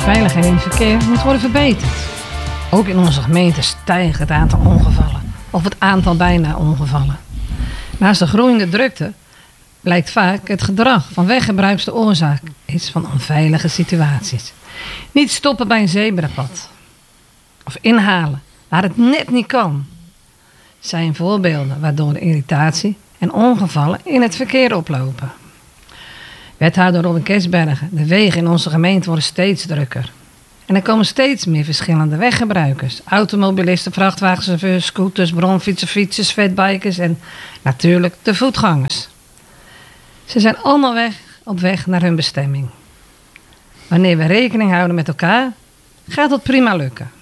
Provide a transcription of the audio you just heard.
veiligheid in het verkeer moet worden verbeterd. Ook in onze gemeente stijgt het aantal ongevallen of het aantal bijna ongevallen. Naast de groeiende drukte blijkt vaak het gedrag van weggebruikers de oorzaak is van onveilige situaties. Niet stoppen bij een zebrapad of inhalen waar het net niet kan zijn voorbeelden waardoor de irritatie en ongevallen in het verkeer oplopen. Wethouder Robin Kesbergen, de wegen in onze gemeente worden steeds drukker. En er komen steeds meer verschillende weggebruikers. Automobilisten, vrachtwagenchauffeurs, scooters, bronfietsers, fietsers, fatbikers en natuurlijk de voetgangers. Ze zijn allemaal op weg naar hun bestemming. Wanneer we rekening houden met elkaar, gaat dat prima lukken.